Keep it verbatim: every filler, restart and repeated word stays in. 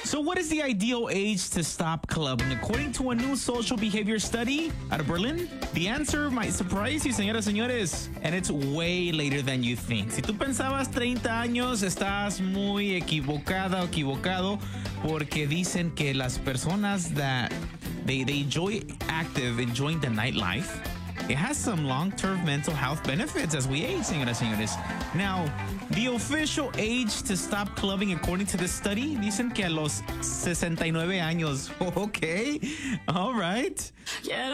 So what is the ideal age to stop clubbing? According to a new social behavior study out of Berlin, the answer might surprise you, señoras, señores, and it's way later than you think. Si tú pensabas treinta años, estás muy equivocada o equivocado, porque dicen que las personas that they, they enjoy active, enjoying the nightlife, it has some long-term mental health benefits as we age, señoras, señores. Now, the official age to stop clubbing, according to the study, dicen que a los sesenta y nueve años. Okay, all right.